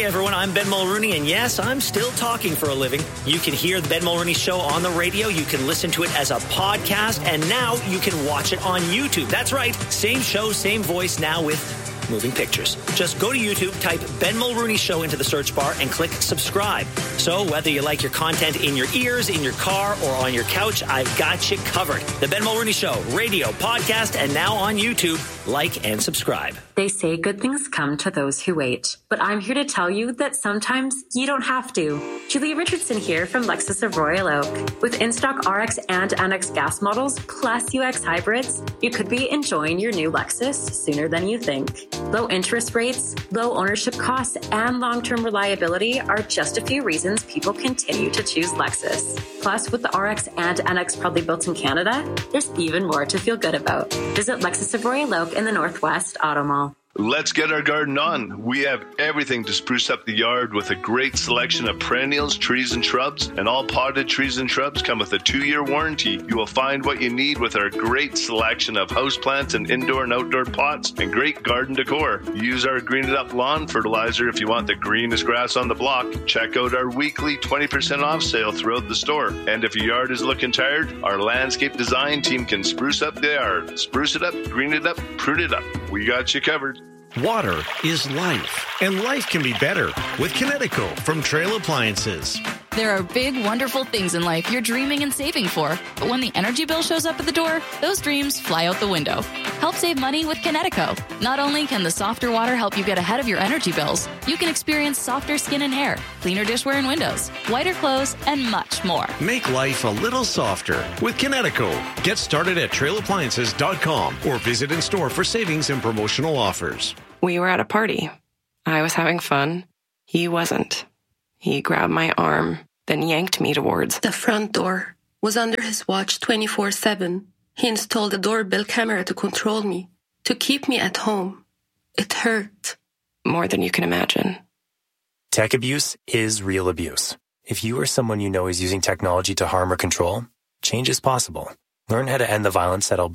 everyone, I'm Ben Mulrooney, and yes, I'm still talking for a living. You can hear the Ben Mulrooney Show on the radio, you can listen to it as a podcast, and now you can watch it on YouTube. That's right, same show, same voice, now with moving pictures. Just go to YouTube, type Ben Mulrooney Show into the search bar, and click subscribe. So whether you like your content in your ears, in your car, or on your couch, I've got you covered. The Ben Mulrooney Show, radio, podcast, and now on YouTube. Like and subscribe. They say good things come to those who wait. But I'm here to tell you that sometimes you don't have to. Julia Richardson here from Lexus of Royal Oak. With in-stock RX and NX gas models, plus UX hybrids, you could be enjoying your new Lexus sooner than you think. Low interest rates, low ownership costs, and long-term reliability are just a few reasons people continue to choose Lexus. Plus, with the RX and NX proudly built in Canada, there's even more to feel good about. Visit Lexus of Royal Oak in the Northwest Auto Mall. Let's get our garden on. We have everything to spruce up the yard with a great selection of perennials, trees, and shrubs. And all potted trees and shrubs come with a 2-year warranty. You will find what you need with our great selection of houseplants and indoor and outdoor pots and great garden decor. Use our Green It Up lawn fertilizer if you want the greenest grass on the block. Check out our weekly 20% off sale throughout the store. And if your yard is looking tired, our landscape design team can spruce up the yard. Spruce it up, green it up, prune it up. We got you covered. Water is life, and life can be better with Kinetico from Trail Appliances. There are big, wonderful things in life you're dreaming and saving for. But when the energy bill shows up at the door, those dreams fly out the window. Help save money with Kinetico. Not only can the softer water help you get ahead of your energy bills, you can experience softer skin and hair, cleaner dishware and windows, whiter clothes, and much more. Make life a little softer with Kinetico. Get started at trailappliances.com or visit in store for savings and promotional offers. We were at a party. I was having fun. He wasn't. He grabbed my arm, then yanked me towards the front door. Was under his watch 24/7. He installed a doorbell camera to control me, to keep me at home. It hurt. More than you can imagine. Tech abuse is real abuse. If you or someone you know is using technology to harm or control, change is possible. Learn how to end the violence at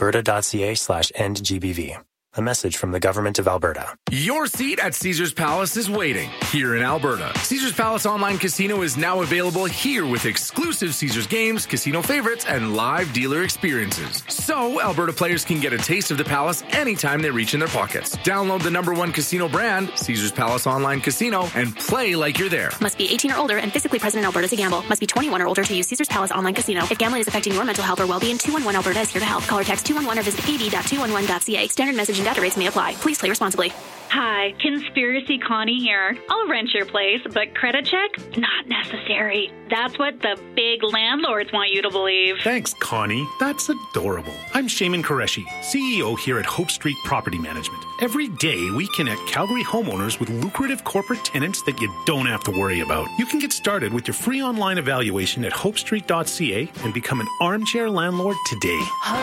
alberta.ca/endgbv. A message from the Government of Alberta. Your seat at Caesars Palace is waiting here in Alberta. Caesars Palace Online Casino is now available here with exclusive Caesars games, casino favorites, and live dealer experiences. So Alberta players can get a taste of the Palace anytime they reach in their pockets. Download the #1 casino brand, Caesars Palace Online Casino, and play like you're there. Must be 18 or older and physically present in Alberta to gamble. Must be 21 or older to use Caesars Palace Online Casino. If gambling is affecting your mental health or well-being, 211 Alberta is here to help. Call or text 211 or visit pd.211.ca. Standard message and data rates may apply. Please play responsibly. Hi, Conspiracy Connie here. I'll rent your place, but credit check? Not necessary. That's what the big landlords want you to believe. Thanks, Connie. That's adorable. I'm Shaman Qureshi, CEO here at Hope Street Property Management. Every day, we connect Calgary homeowners with lucrative corporate tenants that you don't have to worry about. You can get started with your free online evaluation at hopestreet.ca and become an armchair landlord today.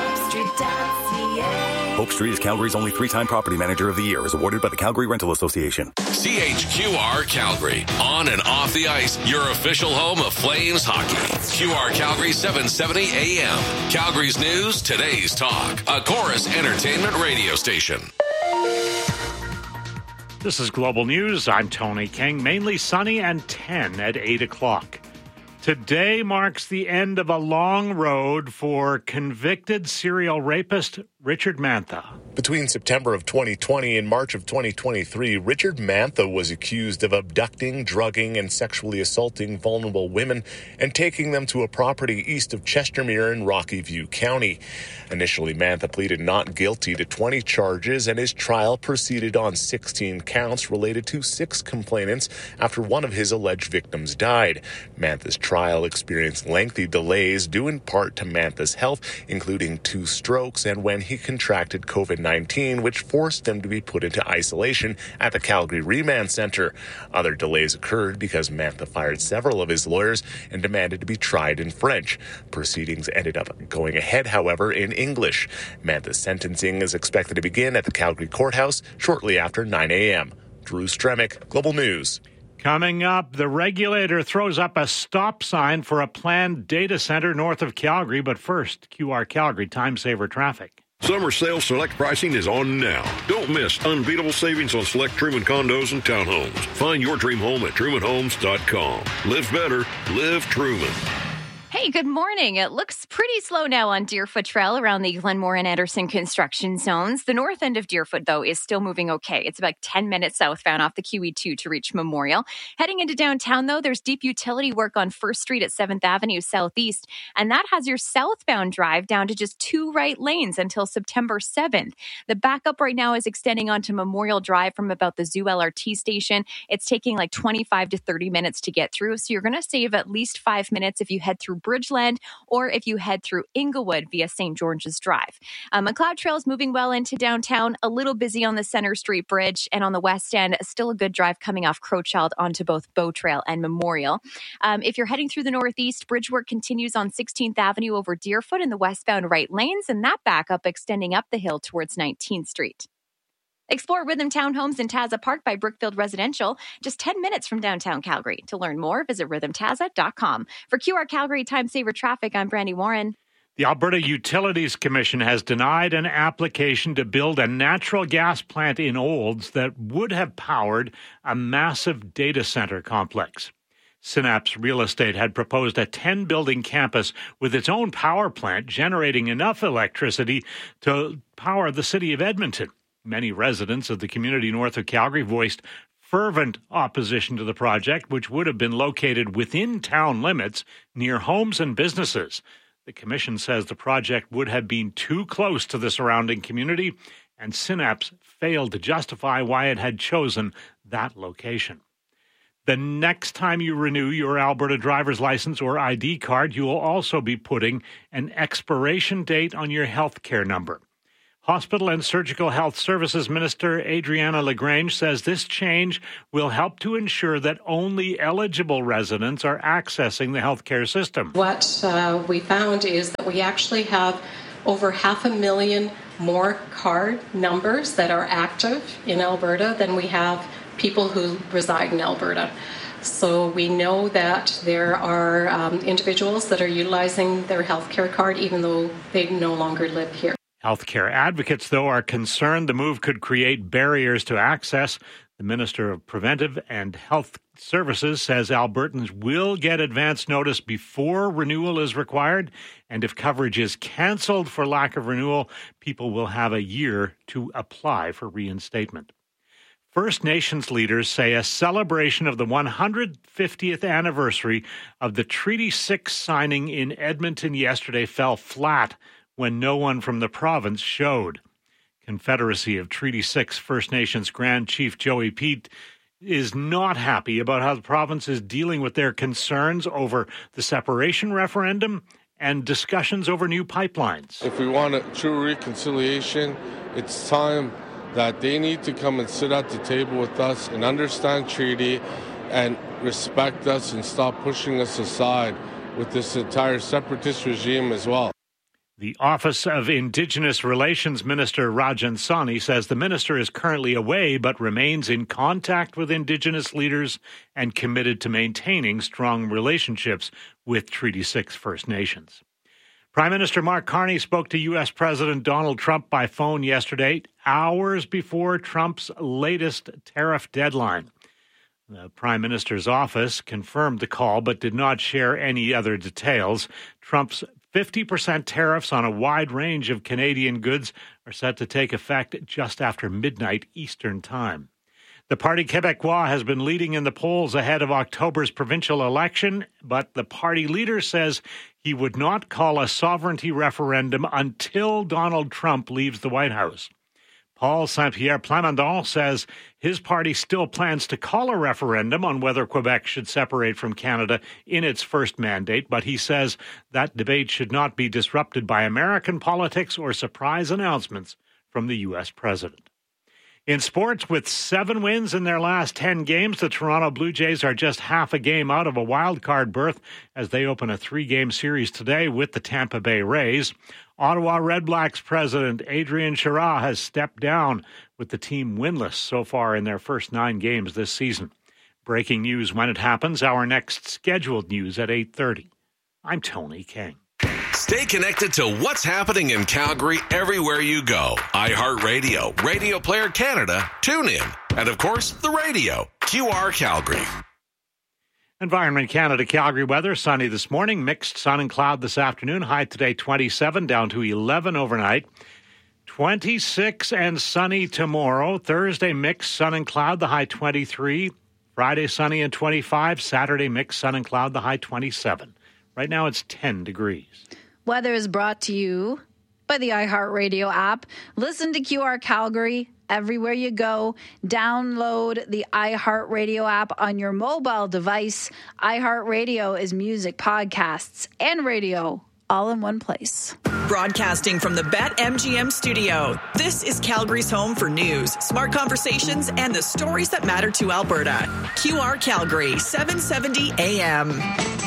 HopeStreet.ca. Hope Street is Calgary's only 3-time Property Manager of the Year, is awarded by the Calgary Rental Association. CHQR Calgary. On and off the ice, your official home of Flames hockey. QR Calgary 770 AM. Calgary's news, today's talk. A Chorus Entertainment radio station. This is Global News. I'm Tony King. Mainly sunny and 10 at 8 o'clock. Today marks the end of a long road for convicted serial rapist Richard Mantha. Between September of 2020 and March of 2023, Richard Mantha was accused of abducting, drugging, and sexually assaulting vulnerable women and taking them to a property east of Chestermere in Rocky View County. Initially, Mantha pleaded not guilty to 20 charges, and his trial proceeded on 16 counts related to 6 complainants after one of his alleged victims died. Mantha's trial experienced lengthy delays due in part to Mantha's health, including 2 strokes, and when he contracted COVID-19, which forced him to be put into isolation at the Calgary Remand Center. Other delays occurred because Mantha fired several of his lawyers and demanded to be tried in French. Proceedings ended up going ahead, however, in English. Mantha's sentencing is expected to begin at the Calgary Courthouse shortly after 9 a.m. Drew Stremick, Global News. Coming up, the regulator throws up a stop sign for a planned data center north of Calgary. But first, QR Calgary time saver traffic. Summer sale select pricing is on now. Don't miss unbeatable savings on select Truman condos and townhomes. Find your dream home at trumanhomes.com. Live better. Live Truman. Hey, good morning. It looks pretty slow now on Deerfoot Trail around the Glenmore and Anderson construction zones. The north end of Deerfoot, though, is still moving okay. It's about 10 minutes southbound off the QE2 to reach Memorial. Heading into downtown, though, there's deep utility work on 1st Street at 7th Avenue Southeast, and that has your southbound drive down to just 2 right lanes until September 7th. The backup right now is extending onto Memorial Drive from about the Zoo LRT station. It's taking like 25 to 30 minutes to get through, so you're going to save at least 5 minutes if you head through Bridgeland or if you head through Inglewood via St. George's Drive. McLeod Trail is moving well into downtown, a little busy on the Center Street Bridge, and on the west end, still a good drive coming off Crowchild onto both Bow Trail and Memorial. If you're heading through the northeast, bridge work continues on 16th Avenue over Deerfoot in the westbound right lanes, and that backup extending up the hill towards 19th Street. Explore Rhythm Townhomes in Taza Park by Brookfield Residential, just 10 minutes from downtown Calgary. To learn more, visit rhythmtaza.com. For QR Calgary Time Saver Traffic, I'm Brandy Warren. The Alberta Utilities Commission has denied an application to build a natural gas plant in Olds that would have powered a massive data center complex. Synapse Real Estate had proposed a 10-building campus with its own power plant generating enough electricity to power the city of Edmonton. Many residents of the community north of Calgary voiced fervent opposition to the project, which would have been located within town limits near homes and businesses. The commission says the project would have been too close to the surrounding community, and Synapse failed to justify why it had chosen that location. The next time you renew your Alberta driver's license or ID card, you will also be putting an expiration date on your health care number. Hospital and Surgical Health Services Minister Adriana LaGrange says this change will help to ensure that only eligible residents are accessing the healthcare system. What we found is that we actually have over 500,000 more card numbers that are active in Alberta than we have people who reside in Alberta. So we know that there are individuals that are utilizing their healthcare card even though they no longer live here. Healthcare advocates, though, are concerned the move could create barriers to access. The Minister of Preventive and Health Services says Albertans will get advance notice before renewal is required, and if coverage is cancelled for lack of renewal, people will have a year to apply for reinstatement. First Nations leaders say a celebration of the 150th anniversary of the Treaty 6 signing in Edmonton yesterday fell flat when no one from the province showed. Confederacy of Treaty 6 First Nations Grand Chief Joey Pete is not happy about how the province is dealing with their concerns over the separation referendum and discussions over new pipelines. If we want a true reconciliation, it's time that they need to come and sit at the table with us and understand treaty and respect us and stop pushing us aside with this entire separatist regime as well. The Office of Indigenous Relations Minister Rajan Sawhney says the minister is currently away but remains in contact with Indigenous leaders and committed to maintaining strong relationships with Treaty 6 First Nations. Prime Minister Mark Carney spoke to U.S. President Donald Trump by phone yesterday, hours before Trump's latest tariff deadline. The Prime Minister's office confirmed the call but did not share any other details. Trump's 50% tariffs on a wide range of Canadian goods are set to take effect just after midnight Eastern Time. The Parti Québécois has been leading in the polls ahead of October's provincial election, but the party leader says he would not call a sovereignty referendum until Donald Trump leaves the White House. Paul Saint-Pierre Plamondon says his party still plans to call a referendum on whether Quebec should separate from Canada in its first mandate, but he says that debate should not be disrupted by American politics or surprise announcements from the U.S. president. In sports, with 7 wins in their last 10 games, the Toronto Blue Jays are just half a game out of a wild-card berth as they open a 3-game series today with the Tampa Bay Rays. Ottawa Redblacks president Adrian Chara has stepped down with the team winless so far in their first 9 games this season. Breaking news when it happens. Our next scheduled news at 8:30. I'm Tony King. Stay connected to what's happening in Calgary everywhere you go. iHeartRadio, Radio Player Canada, TuneIn, and of course, the radio. QR Calgary. Environment Canada Calgary weather, sunny this morning, mixed sun and cloud this afternoon. High today 27, down to 11 overnight. 26 and sunny tomorrow. Thursday, mixed sun and cloud, the high 23. Friday, sunny and 25. Saturday, mixed sun and cloud, the high 27. Right now, it's 10 degrees. Weather is brought to you by the iHeartRadio app. Listen to QR Calgary everywhere you go. Download the iHeartRadio app on your mobile device. iHeartRadio is music, podcasts, and radio all in one place. Broadcasting from the BetMGM studio, this is Calgary's home for news, smart conversations, and the stories that matter to Alberta. QR Calgary, 770 AM.